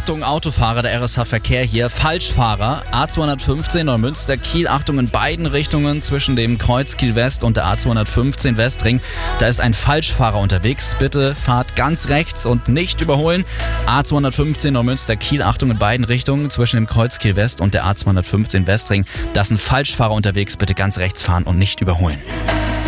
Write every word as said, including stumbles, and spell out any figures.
Achtung, Autofahrer, der R S H-Verkehr hier. Falschfahrer, A zweihundertfünfzehn Neumünster, Kiel, Achtung, in beiden Richtungen zwischen dem Kreuz Kiel West und der A zweihundertfünfzehn Westring. Da ist ein Falschfahrer unterwegs. Bitte fahrt ganz rechts und nicht überholen. A zweihundertfünfzehn Neumünster, Kiel, Achtung, in beiden Richtungen zwischen dem Kreuz Kiel West und der A zweihundertfünfzehn Westring. Da ist ein Falschfahrer unterwegs. Bitte ganz rechts fahren und nicht überholen.